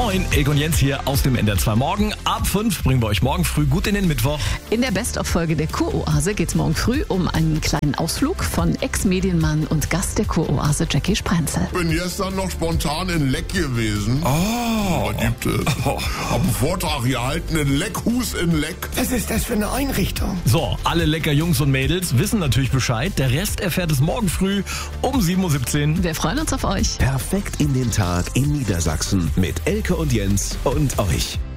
Moin, Elke und Jens hier aus dem NDR2 Morgen. Ab 5 bringen wir euch morgen früh gut in den Mittwoch. In der Best-of-Folge der Kuroase geht's morgen früh um einen kleinen Ausflug von Ex-Medienmann und Gast der Kuroase Jackie Sprenzel. Bin gestern noch spontan in Leck gewesen. Oh. Was gibt es? Hab einen Vortrag gehalten in Leckhus in Leck. Was ist das für eine Einrichtung? So, alle lecker Jungs und Mädels wissen natürlich Bescheid. Der Rest erfährt es morgen früh um 7.17 Uhr. Wir freuen uns auf euch. Perfekt in den Tag in Niedersachsen mit Elke und Jens und euch.